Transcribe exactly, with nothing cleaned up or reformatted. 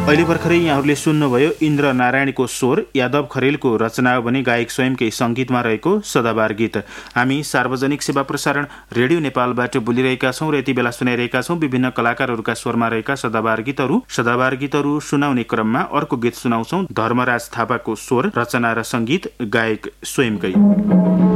अहिले भर्खरै यहाँहरूले सुन्नुभयो इन्द्र नारायणको स्वर यादव खरेलको रचना हो भने गायक स्वयंकै सङ्गीतमा रहेको सदाबार गीत। हामी सार्वजनिक सेवा प्रसारण रेडियो नेपालबाट बोलिरहेका छौँ र यति बेला सुनाइरहेका छौँ विभिन्न कलाकारहरूका स्वरमा रहेका सदाबार गीतहरू। सदाबार गीतहरू सुनाउने क्रममा अर्को गीत सुनाउँछौँ। धर्मराज थापाको स्वर, रचना र सङ्गीत गायक स्वयंकै।